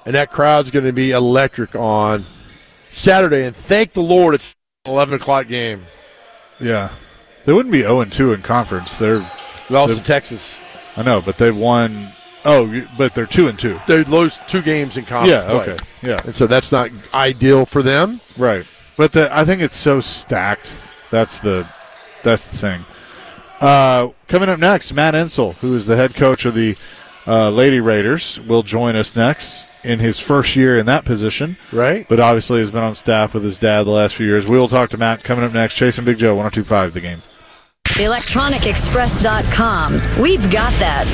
and that crowd's going to be electric on Saturday. And thank the Lord it's an 11 o'clock game. Yeah. They wouldn't be 0-2 in conference. They're also Texas. I know, but they've won. Oh, but they're 2-2. They lose 2 games in conference play. Okay. Yeah. And so that's not ideal for them. Right. But I think it's so stacked. That's the thing. Coming up next, Matt Insel, who is the head coach of the Lady Raiders, will join us next in his first year in that position. Right. But obviously has been on staff with his dad the last few years. We will talk to Matt coming up next. Chasing Big Joe, 102.5 The Game. ElectronicExpress.com. We've got that.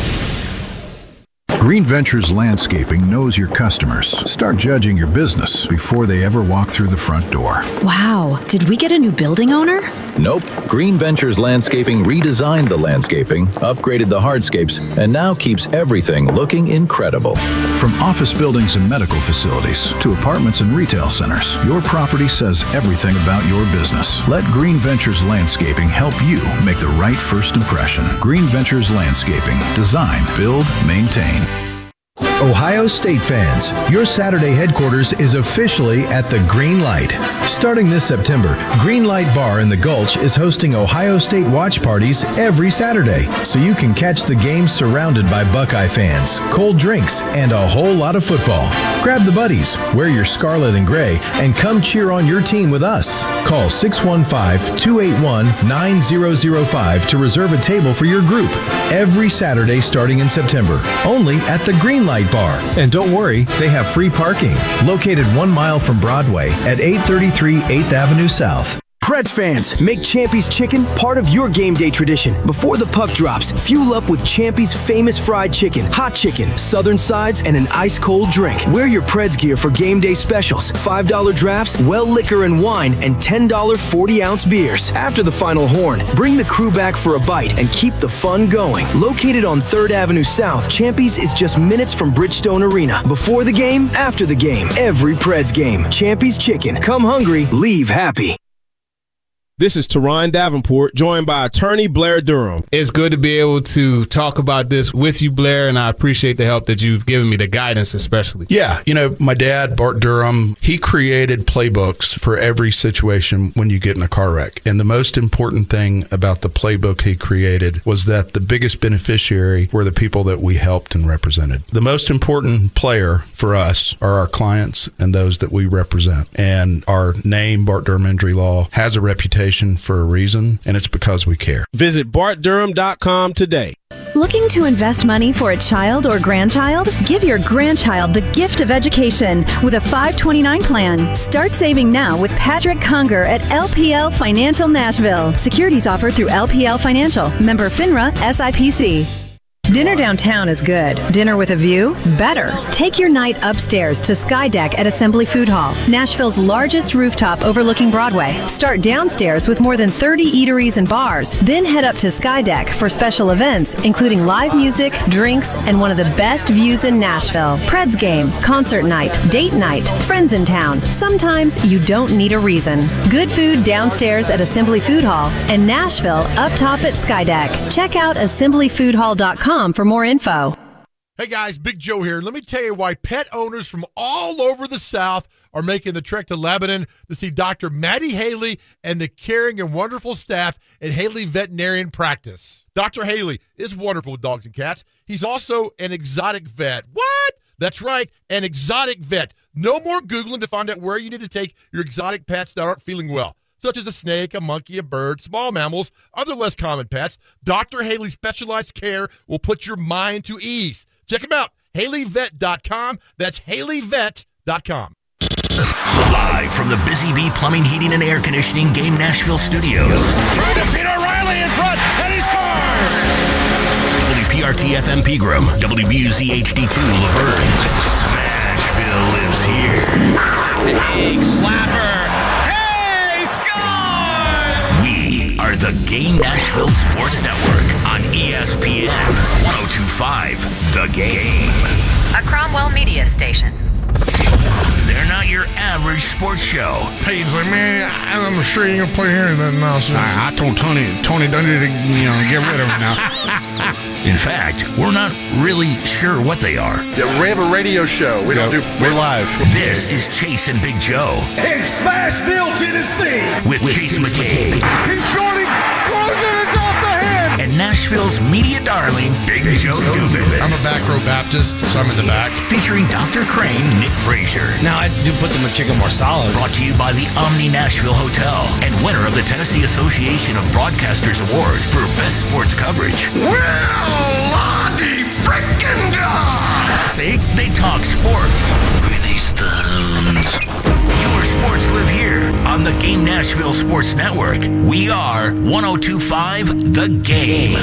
Green Ventures Landscaping knows your customers. Start judging your business before they ever walk through the front door. Wow. Did we get a new building owner? Nope. Green Ventures Landscaping redesigned the landscaping, upgraded the hardscapes, and now keeps everything looking incredible. From office buildings and medical facilities to apartments and retail centers, your property says everything about your business. Let Green Ventures Landscaping help you make the right first impression. Green Ventures Landscaping. Design, build, maintain. Ohio State fans, your Saturday headquarters is officially at the Green Light. Starting this September, Green Light Bar in the Gulch is hosting Ohio State watch parties every Saturday, so you can catch the game surrounded by Buckeye fans, cold drinks, and a whole lot of football. Grab the buddies, wear your scarlet and gray, and come cheer on your team with us. Call 615-281-9005 to reserve a table for your group every Saturday starting in September, only at the Green Light Bar. And don't worry, they have free parking. Located 1 mile from Broadway at 833 8th Avenue South. Preds fans, make Champy's Chicken part of your game day tradition. Before the puck drops, fuel up with Champy's famous fried chicken, hot chicken, southern sides, and an ice-cold drink. Wear your Preds gear for game day specials, $5 drafts, well liquor and wine, and $10 40-ounce beers. After the final horn, bring the crew back for a bite and keep the fun going. Located on 3rd Avenue South, Champy's is just minutes from Bridgestone Arena. Before the game, after the game, every Preds game. Champy's Chicken. Come hungry, leave happy. This is Teron Davenport, joined by attorney Blair Durham. It's good to be able to talk about this with you, Blair, and I appreciate the help that you've given me, the guidance especially. Yeah, my dad, Bart Durham, he created playbooks for every situation when you get in a car wreck. And the most important thing about the playbook he created was that the biggest beneficiary were the people that we helped and represented. The most important player for us are our clients and those that we represent. And our name, Bart Durham Injury Law, has a reputation for a reason, and it's because we care. Visit BartDurham.com today. Looking to invest money for a child or grandchild? Give your grandchild the gift of education with a 529 plan. Start saving now with Patrick Conger at LPL Financial Nashville. Securities offered through LPL Financial. Member FINRA SIPC. Dinner downtown is good. Dinner with a view? Better. Take your night upstairs to Sky Deck at Assembly Food Hall, Nashville's largest rooftop overlooking Broadway. Start downstairs with more than 30 eateries and bars. Then head up to Sky Deck for special events, including live music, drinks, and one of the best views in Nashville. Preds game, concert night, date night, friends in town. Sometimes you don't need a reason. Good food downstairs at Assembly Food Hall and Nashville up top at Sky Deck. Check out assemblyfoodhall.com for more info. Hey guys, Big Joe here. Let me tell you why pet owners from all over the South are making the trek to Lebanon to see Dr. Maddie Haley and the caring and wonderful staff at Haley Veterinarian Practice. Dr. Haley is wonderful with dogs and cats. He's also an exotic vet. What? That's right, an exotic vet. No more Googling to find out where you need to take your exotic pets that aren't feeling well, such as a snake, a monkey, a bird, small mammals, other less common pets. Dr. Haley's specialized care will put your mind to ease. Check him out, HaleyVet.com. That's HaleyVet.com. Live from the Busy Bee Plumbing, Heating, and Air Conditioning Game Nashville studios. Trying to beat O'Reilly in front, and he scores! WPRT FM Pegram, WBUZ HD2 Laverne. Smashville lives here. Big slapper. We are the Game Nashville Sports Network on ESPN 102.5 The Game. A Cromwell media station. They're They're not your average sports show. Page's like, man, I'm sure you ain't gonna play here and then nonsense. I told Tony don't need to get rid of him now. In fact, we're not really sure what they are. Yeah, we have a radio show. We're live. This is Chase and Big Joe. In Smashville, Tennessee. With Chase McCabe. He's shorting. It's off the head. And Nashville's media darling, Big Joe Dubin. I'm a back row Baptist, so I'm in the back. Featuring Dr. Crane, Nick Frazier. Now, I do put the McChicken more solid. Brought to you by the Omni Nashville Hotel and winner of the Tennessee Association of Broadcasters Award for Best Sports Coverage. Lottie frickin' God! See? They talk sports. Release the hounds. Your sports live here on the Game Nashville Sports Network. We are 102.5 The Game.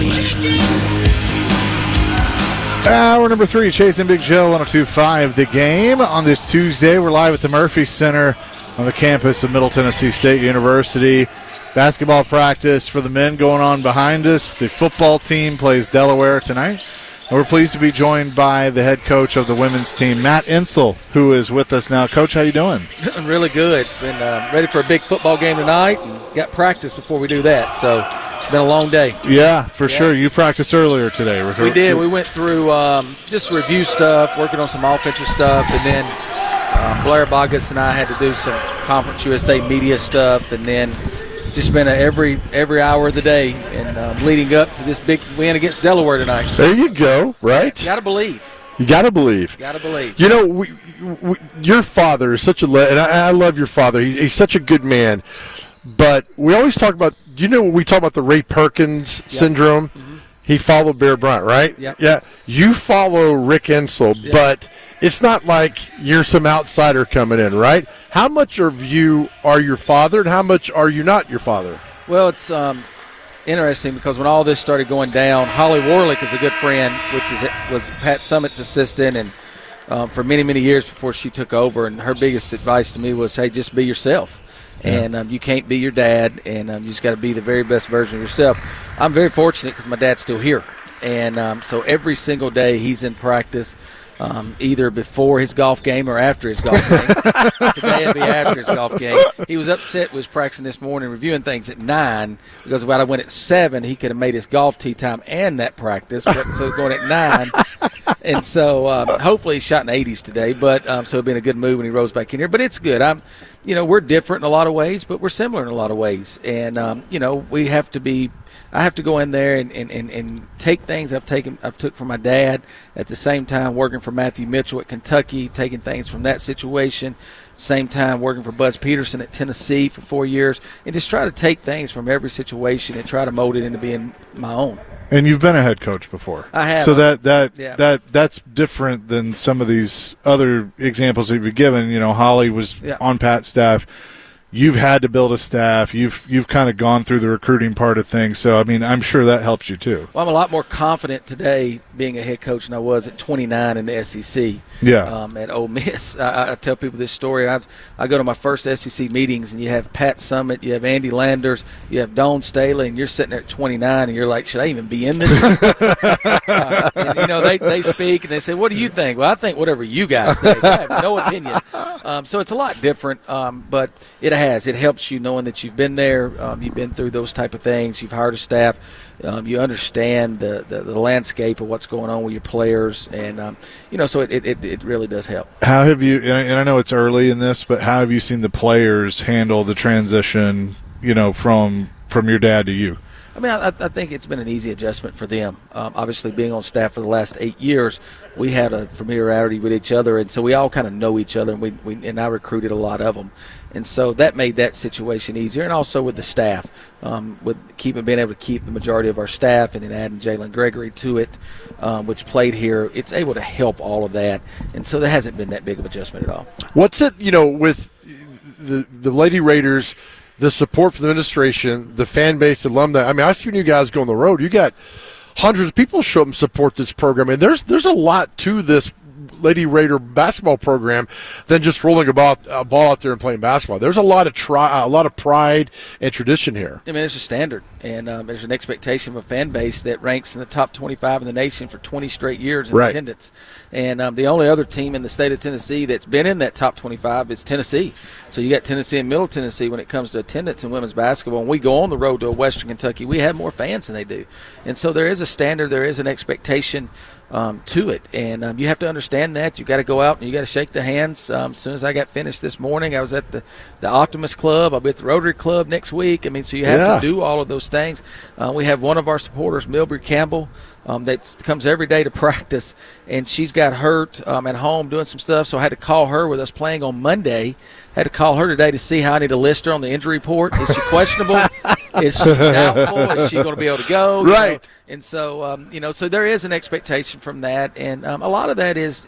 Hour number 3, Chase and Big Joe, 102.5 The Game. On this Tuesday, we're live at the Murphy Center on the campus of Middle Tennessee State University. Basketball practice for the men going on behind us. The football team plays Delaware tonight. And we're pleased to be joined by the head coach of the women's team, Matt Insel, who is with us now. Coach, how you doing? Doing really good. Been ready for a big football game tonight and got practice before we do that. So it's been a long day. Yeah, for sure. You practiced earlier today. We did. We went through just review stuff, working on some offensive stuff, and then Blair Bogus and I had to do some Conference USA media stuff, and then just been every hour of the day and leading up to this big win against Delaware tonight. There you go, right? You got to believe. You got to believe. Got to believe. You know, your father is such a and I love your father. He's such a good man. But we always talk about, we talk about the Ray Perkins syndrome. Mm-hmm. He followed Bear Bryant, right? Yep. Yeah. You follow Rick Insel, but it's not like you're some outsider coming in, right? How much of you are your father and how much are you not your father? Well, it's interesting because when all this started going down, Holly Warlick is a good friend, was Pat Summitt's assistant, and for many, many years before she took over. And her biggest advice to me was, hey, just be yourself. Yeah. And you can't be your dad, and you just got to be the very best version of yourself. I'm very fortunate because my dad's still here. And so every single day he's in practice, either before his golf game or after his golf game. Today it'll be after his golf game. He was upset, was practicing this morning, reviewing things at 9, because if I went at 7, he could have made his golf tee time and that practice. But so going at 9. And so hopefully he shot in the 80s today. But so it'll be in a good mood when he rolls back in here. But it's good. We're different in a lot of ways, but we're similar in a lot of ways. And, we have to be – I have to go in there and take things I've took from my dad, at the same time working for Matthew Mitchell at Kentucky, taking things from that situation, same time working for Buzz Peterson at Tennessee for 4 years, and just try to take things from every situation and try to mold it into being my own. And you've been a head coach before. I have. So that's different than some of these other examples that you've given. Holly was on Pat's staff. You've had to build a staff. You've kind of gone through the recruiting part of things. So, I'm sure that helps you too. Well, I'm a lot more confident today being a head coach than I was at 29 in the SEC. Yeah. At Ole Miss. I tell people this story. I go to my first SEC meetings, and you have Pat Summitt, you have Andy Landers, you have Dawn Staley, and you're sitting there at 29, and you're like, should I even be in this? They speak, and they say, what do you think? Well, I think whatever you guys think. I have no opinion. So it's a lot different, but it helps you knowing that you've been there, you've been through those type of things, you've hired a staff, you understand the landscape of what's going on with your players, and so it really does help. How have you, and I know it's early in this, but how have you seen the players handle the transition, from your dad to you? I think it's been an easy adjustment for them. Obviously, being on staff for the last 8 years, we had a familiarity with each other, and so we all kind of know each other, and I recruited a lot of them. And so that made that situation easier, and also with the staff, being able to keep the majority of our staff, and then adding Jalen Gregory to it, which played here, it's able to help all of that. And so there hasn't been that big of adjustment at all. What's it, with the Lady Raiders, the support from the administration, the fan base, alumni? I see when you guys go on the road, you got hundreds of people show up and support this program. And there's a lot to this Lady Raider basketball program than just rolling a ball out there and playing basketball. There's a lot of pride and tradition here. I mean, it's a standard, and there's an expectation of a fan base that ranks in the top 25 in the nation for 20 straight years in attendance. And the only other team in the state of Tennessee that's been in that top 25 is Tennessee. So you got Tennessee and Middle Tennessee when it comes to attendance in women's basketball. When we go on the road to Western Kentucky, we have more fans than they do. And so there is a standard, there is an expectation to it, and you have to understand that. You got to go out and you got to shake the hands. As soon as I got finished this morning, I was at the Optimist Club. I'll be at the Rotary Club next week. I mean, so you have to do all of those things. We have one of our supporters, Milbury Campbell, that comes every day to practice, and she's got hurt at home doing some stuff, so I had to call her with us playing on Monday. Had to call her today to see how I need to list her on the injury report. Is she questionable? Is she doubtful? Is she going to be able to go? Right. You know? And so, so there is an expectation from that, and a lot of that is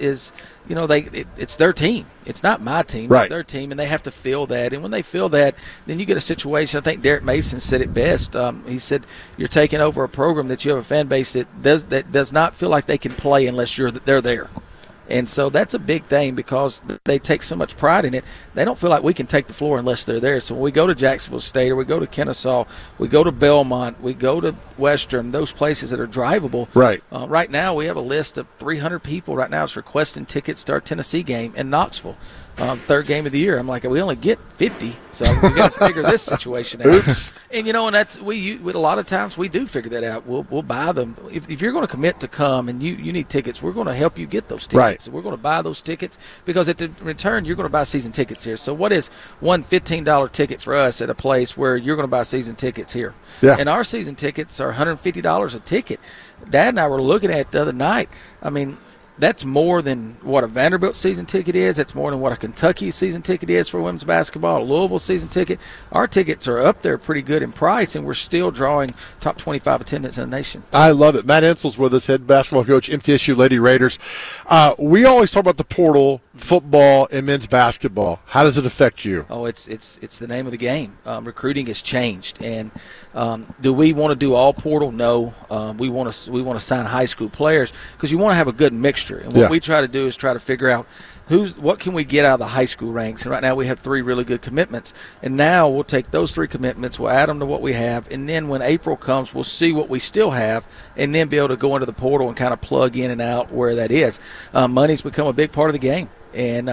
it's their team. It's not my team. Right. It's their team, and they have to feel that. And when they feel that, then you get a situation. I think Derek Mason said it best. He said, "You're taking over a program that you have a fan base that does not feel like they can play unless they're there." And so that's a big thing because they take so much pride in it. They don't feel like we can take the floor unless they're there. So when we go to Jacksonville State or we go to Kennesaw, we go to Belmont, we go to Western, those places that are drivable. Right. Right now we have a list of 300 people right now is requesting tickets to our Tennessee game in Knoxville. Third game of the year. I'm like, we only get 50, so we got to figure this situation out. Oops. And and that's a lot of times we do figure that out. We'll buy them if you're going to commit to come and you need tickets. We're going to help you get those tickets. Right. So we're going to buy those tickets because at the return you're going to buy season tickets here. So what is one $15 ticket for us at a place where you're going to buy season tickets here? Yeah. And our season tickets are $150 a ticket. Dad and I were looking at it the other night. I mean, that's more than what a Vanderbilt season ticket is. That's more than what a Kentucky season ticket is for women's basketball, a Louisville season ticket. Our tickets are up there pretty good in price, and we're still drawing top 25 attendance in the nation. I love it. Matt Ensel's with us, head basketball coach, MTSU Lady Raiders. We always talk about the portal, football, and men's basketball. How does it affect you? Oh, it's the name of the game. Recruiting has changed, and do we want to do all portal? No. We want to sign high school players because you want to have a good mixture. And what we try to do is try to figure out what can we get out of the high school ranks. And right now we have 3 really good commitments. And now we'll take those 3 commitments, we'll add them to what we have, and then when April comes, we'll see what we still have and then be able to go into the portal and kind of plug in and out where that is. Money's become a big part of the game. And,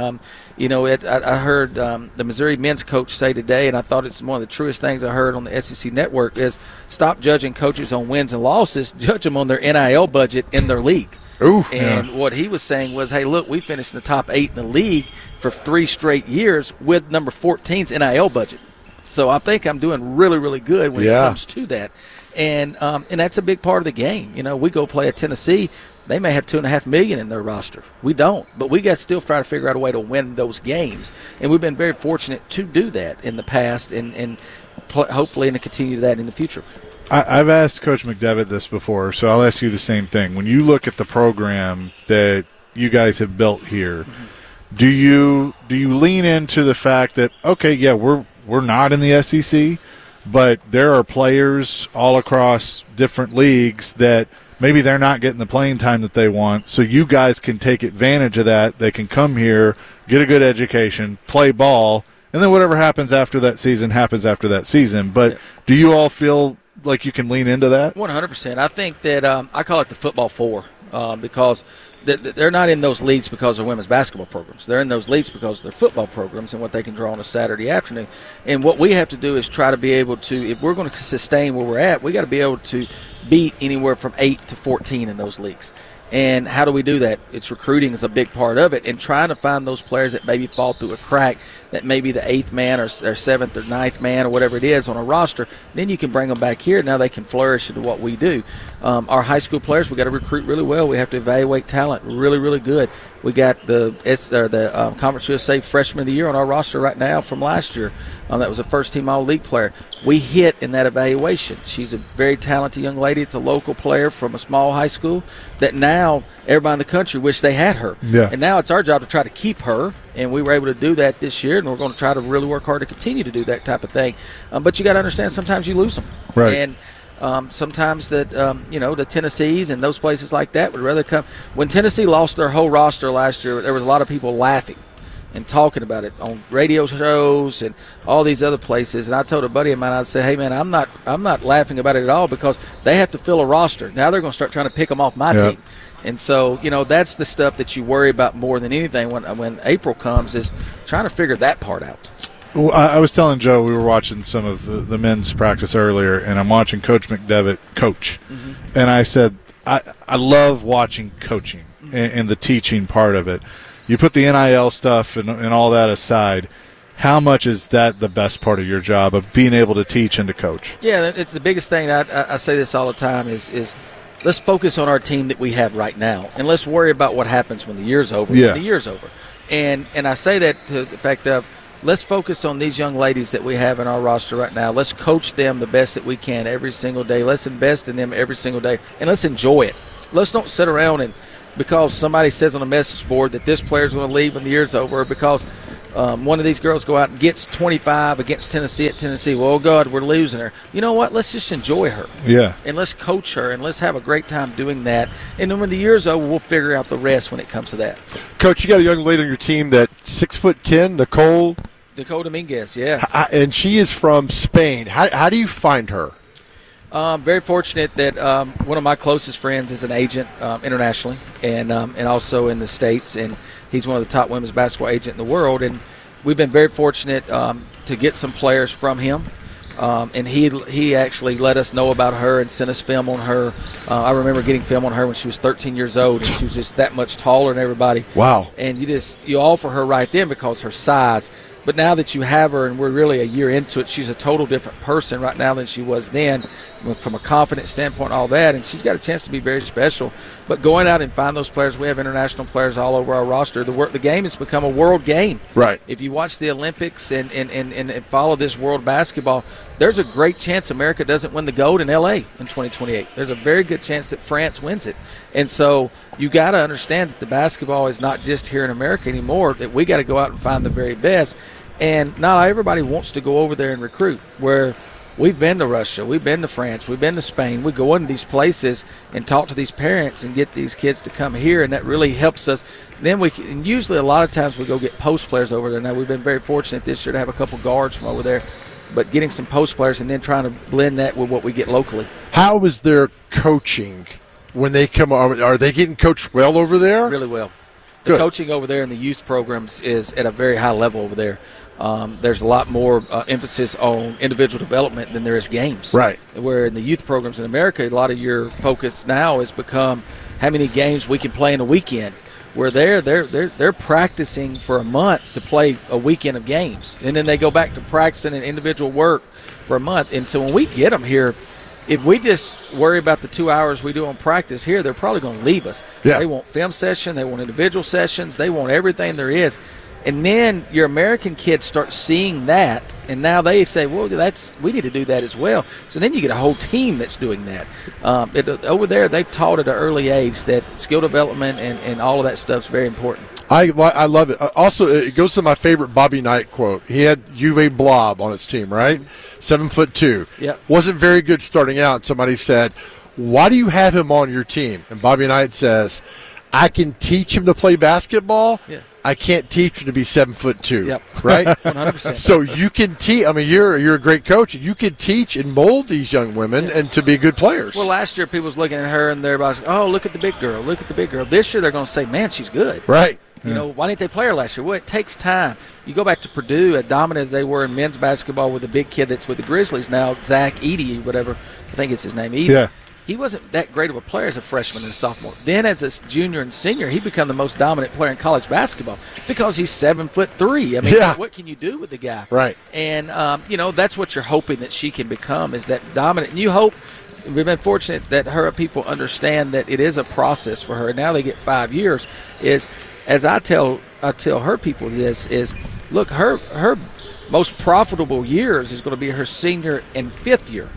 I heard the Missouri men's coach say today, and I thought it's one of the truest things I heard on the SEC network, is stop judging coaches on wins and losses, judge them on their NIL budget in their league. Ooh, and what he was saying was, hey, look, we finished in the top 8 in the league for 3 straight years with number 14's NIL budget. So I think I'm doing really, really good when it comes to that. And that's a big part of the game. We go play at Tennessee. They may have $2.5 million in their roster. We don't, but we got to still try to figure out a way to win those games. And we've been very fortunate to do that in the past, and hopefully to continue that in the future. I've asked Coach McDevitt this before, so I'll ask you the same thing. When you look at the program that you guys have built here, do you lean into the fact that we're not in the SEC, but there are players all across different leagues that maybe they're not getting the playing time that they want, so you guys can take advantage of that. They can come here, get a good education, play ball, and then whatever happens after that season happens after that season. But do you all feel like you can lean into that? 100%. I think that I call it the football 4 because they're not in those leagues because of women's basketball programs. They're in those leagues because of their football programs and what they can draw on a Saturday afternoon. And what we have to do is try to be able to, if we're going to sustain where we're at, we got to be able to beat anywhere from 8 to 14 in those leagues. And how do we do that? It's recruiting is a big part of it, and trying to find those players that maybe fall through a crack, that may be the 8th man or 7th or 9th man or whatever it is on a roster. Then you can bring them back here. Now they can flourish into what we do. Our high school players, we got to recruit really well. We have to evaluate talent really, really good. We got the Conference USA Freshman of the Year on our roster right now from last year. That was a first-team All-League player. We hit in that evaluation. She's a very talented young lady. It's a local player from a small high school that now everybody in the country wish they had her. Yeah. And now it's our job to try to keep her, and we were able to do that this year, and we're going to try to really work hard to continue to do that type of thing. But you got to understand sometimes you lose them. Right. And sometimes that the Tennessees and those places like that would rather come. When Tennessee lost their whole roster last year, there was a lot of people laughing and talking about it on radio shows and all these other places. And I told a buddy of mine, I said, "Hey man, I'm not laughing about it at all because they have to fill a roster. Now they're going to start trying to pick them off my team." And so, that's the stuff that you worry about more than anything when April comes, is trying to figure that part out. Well, I was telling Joe, we were watching some of the men's practice earlier, and I'm watching Coach McDevitt coach. Mm-hmm. And I said, I love watching coaching and the teaching part of it. You put the NIL stuff and all that aside, how much is that the best part of your job, of being able to teach and to coach? Yeah, it's the biggest thing. I say this all the time is let's focus on our team that we have right now, and let's worry about what happens when the year's over. Yeah. When the year's over. And I say that to the fact of, let's focus on these young ladies that we have in our roster right now. Let's coach them the best that we can every single day. Let's invest in them every single day, and let's enjoy it. Let's don't sit around and because somebody says on a message board that this player's going to leave when the year's over, or because one of these girls go out and gets 25 against Tennessee at Tennessee. Well, oh, God, we're losing her. You know what? Let's just enjoy her. Yeah. And let's coach her, and let's have a great time doing that. And then when the year's over, we'll figure out the rest when it comes to that. Coach, you got a young lady on your team that 6'10", Nicole Dominguez, yeah. And she is from Spain. How do you find her? Very fortunate that one of my closest friends is an agent internationally and also in the States, and he's one of the top women's basketball agents in the world. And we've been very fortunate to get some players from him. And he actually let us know about her and sent us film on her. I remember getting film on her when she was 13 years old, and she was just that much taller than everybody. Wow. And you offer her right then because her size. But now that you have her and we're really a year into it, she's a total different person right now than she was then from a confidence standpoint, all that. And she's got a chance to be very special. But going out and find those players, we have international players all over our roster. The game has become a world game. Right. If you watch the Olympics and follow this world basketball, there's a great chance America doesn't win the gold in L.A. in 2028. There's a very good chance that France wins it. And so you got to understand that the basketball is not just here in America anymore, that we got to go out and find the very best. And not everybody wants to go over there and recruit, where we've been to Russia, we've been to France, we've been to Spain. We go into these places and talk to these parents and get these kids to come here, and that really helps us. Then and usually a lot of times we go get post players over there. Now, we've been very fortunate this year to have a couple guards from over there, but getting some post players and then trying to blend that with what we get locally. How is their coaching when they come? Are they getting coached well over there? Really well. The coaching over there in the youth programs is at a very high level over there. There's a lot more emphasis on individual development than there is games. Right. Where in the youth programs in America, a lot of your focus now has become how many games we can play in a weekend. Where they're practicing for a month to play a weekend of games, and then they go back to practicing and individual work for a month. And so when we get them here, if we just worry about the 2 hours we do on practice here, they're probably going to leave us. Yeah. They want film session, they want individual sessions, they want everything there is. And then your American kids start seeing that, and now they say, well, we need to do that as well. So then you get a whole team that's doing that. Over there, they've taught at an early age that skill development and all of that stuff is very important. I love it. Also, it goes to my favorite Bobby Knight quote. He had Juve Blob on his team, right? 7'2". Yep. Wasn't very good starting out. Somebody said, why do you have him on your team? And Bobby Knight says, I can teach him to play basketball. Yeah. I can't teach him to be 7'2". Yep. Right? 100%. So you can teach. I mean, you're a great coach. You can teach and mold these young women and to be good players. Well, last year people was looking at her and they're about, oh, look at the big girl, look at the big girl. This year they're going to say, man, she's good. Right. You know, why didn't they play her last year? Well, it takes time. You go back to Purdue, as dominant as they were in men's basketball with the big kid that's with the Grizzlies now, Zach Edey, whatever. I think it's his name, Edey. Yeah. He wasn't that great of a player as a freshman and a sophomore. Then as a junior and senior, he became the most dominant player in college basketball because he's 7'3". I mean, what can you do with the guy? Right. And, that's what you're hoping that she can become, is that dominant. And you hope, we've been fortunate that her people understand that it is a process for her. Now they get 5 years. As I tell her people this, is look, her most profitable years is going to be her senior and fifth year.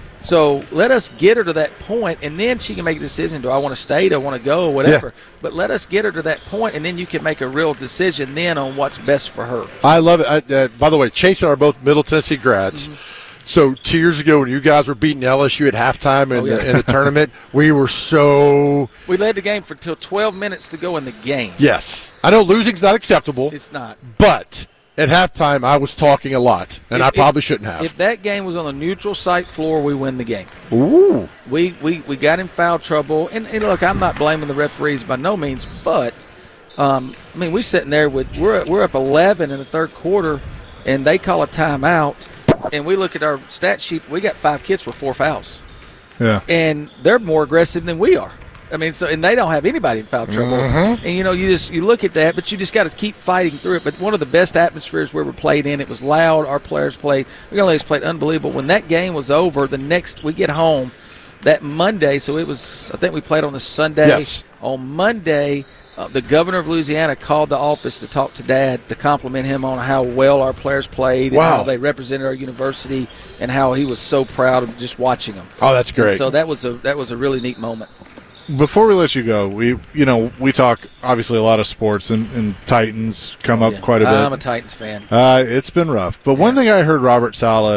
So let us get her to that point, and then she can make a decision. Do I want to stay? Do I want to go? Or whatever. Yeah. But let us get her to that point, and then you can make a real decision then on what's best for her. I love it. By the way, Chase and I are both Middle Tennessee grads. Mm-hmm. So 2 years ago, when you guys were beating LSU at halftime in the tournament, we were so. We led the game for till 12 minutes to go in the game. Yes, I know losing's not acceptable. It's not. But at halftime, I was talking a lot, and I probably shouldn't have. If that game was on a neutral site floor, we win the game. Ooh. We got in foul trouble, and look, I'm not blaming the referees by no means, but we're sitting there we're up 11 in the third quarter, and they call a timeout, and we look at our stat sheet. We got 5 kids with 4 fouls. Yeah, and they're more aggressive than we are. I mean, and they don't have anybody in foul trouble. Mm-hmm. And you look at that, but you just got to keep fighting through it. But one of the best atmospheres we ever played in. It was loud. Our players played. The young ladies played unbelievable. When that game was over, we get home that Monday. So it was. I think we played on the Sunday. Yes. On Monday, the governor of Louisiana called the office to talk to Dad to compliment him on how well our players played and how they represented our university and how he was so proud of just watching them. Oh, that's great. And so that was a really neat moment. Before we let you go, we talk obviously a lot of sports, and Titans come up quite a bit. I'm a Titans fan. It's been rough. But one thing I heard Robert Saleh